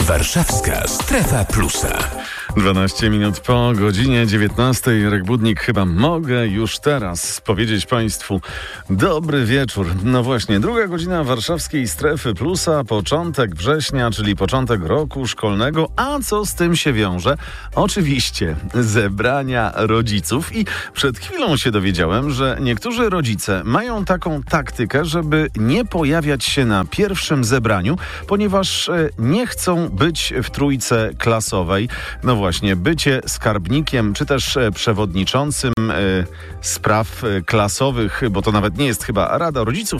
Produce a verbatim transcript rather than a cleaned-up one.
Warszawska Strefa Plusa. dwanaście minut po godzinie dziewiętnastej. Jarek Budnik, chyba mogę już teraz powiedzieć Państwu dobry wieczór. No właśnie, druga godzina warszawskiej Strefy Plusa, początek września, czyli początek roku szkolnego. A co z tym się wiąże? Oczywiście zebrania rodziców. I przed chwilą się dowiedziałem, że niektórzy rodzice mają taką taktykę, żeby nie pojawiać się na pierwszym zebraniu, ponieważ nie chcą być w trójce klasowej. No właśnie, bycie skarbnikiem, czy też przewodniczącym e, spraw klasowych, bo to nawet nie jest chyba Rada Rodziców,